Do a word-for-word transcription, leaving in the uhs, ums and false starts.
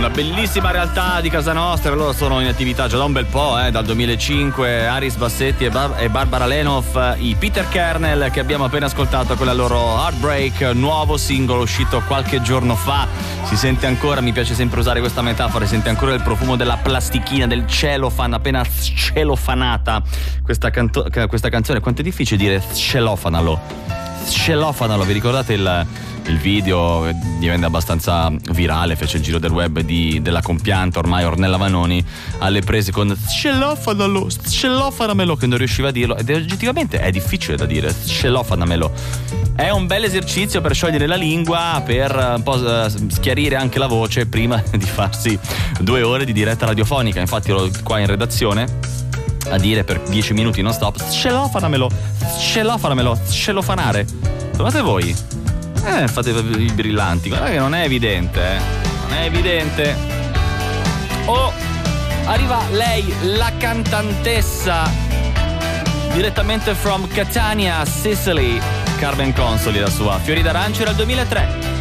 una bellissima realtà di casa nostra. Loro sono in attività già da un bel po', eh, dal duemilacinque. Aris Bassetti e, Bar- e Barbara Lenov, i Peter Kernel, che abbiamo appena ascoltato con la loro Heartbreak, nuovo singolo uscito qualche giorno fa. Si sente ancora, mi piace sempre usare questa metafora, si sente ancora il profumo della plastichina, del celofan appena celofanata. Questa, canto- questa canzone, quanto è difficile dire celofanalo. Celofanalo, vi ricordate il, il video? Diventa abbastanza virale, fece il giro del web di, della compianta ormai Ornella Vanoni alle prese con celofanalo, celofanamelo, che non riusciva a dirlo, ed oggettivamente è difficile da dire, celofanamelo. È un bel esercizio per sciogliere la lingua, per un po' schiarire anche la voce prima di farsi due ore di diretta radiofonica. Infatti ero qua in redazione a dire per dieci minuti non stop celofanamelo, celofanamelo, celofanare. Trovate voi? Eh, fate i brillanti, guarda che non è evidente, eh. Non è evidente. Oh, arriva lei, la cantantessa, direttamente from Catania, Sicily. Carmen Consoli, la sua Fiori d'Arancio, era il duemilatré.